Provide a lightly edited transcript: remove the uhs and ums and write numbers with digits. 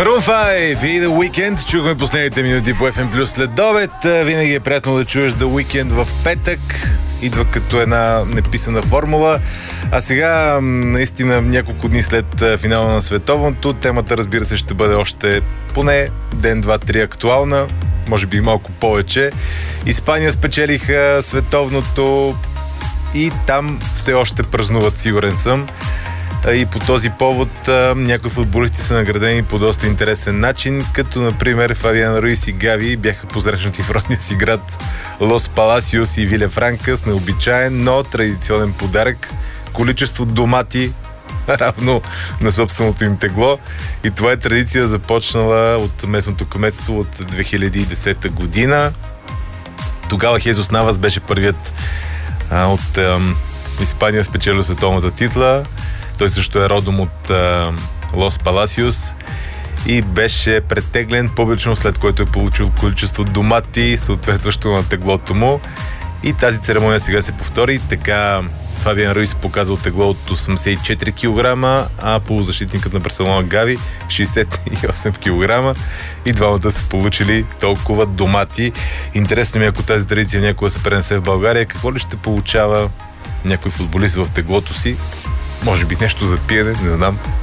Maroon 5 и The Weeknd. Чухме последните минути по FM Plus след обед. Винаги е приятно да чуеш The Weeknd в петък. Идва като една неписана формула. А сега, наистина, няколко дни след финала на световното, темата, разбира се, ще бъде още поне ден, два, три актуална. Може би малко повече. Испания спечелиха световното и там все още празнуват, сигурен съм. И по този повод някои футболисти са наградени по доста интересен начин, като например Фабиан Руис и Гави бяха посрещнати в родния си град Лос Паласиос и Виле Франка с необичаен, но традиционен подарък – количество домати равно на собственото им тегло. И това е традиция, започнала от местното кметство от 2010 година. Тогава Хезус Навас беше първият от Испания спечелил световната титла. Той също е родом от Лос Паласиос и беше претеглен публично, след което е получил количество домати, съответстващо на теглото му. И тази церемония сега се повтори. Така Фабиан Руис показал тегло от 84 кг, а полузащитникът на Барселона Гави 68 кг. И двамата са получили толкова домати. Интересно ми, ако тази традиция някога се пренесе в България, какво ли ще получава някой футболист в теглото си? Може би нещо за пиене, не знам.